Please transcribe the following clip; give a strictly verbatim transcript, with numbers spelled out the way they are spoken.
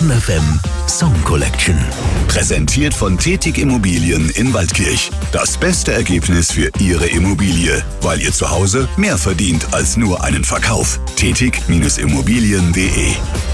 Stern F M Song Collection. Präsentiert von Tetig Immobilien in Waldkirch. Das beste Ergebnis für Ihre Immobilie, weil ihr zu Hause mehr verdient als nur einen Verkauf. tetig Immobilien punkt de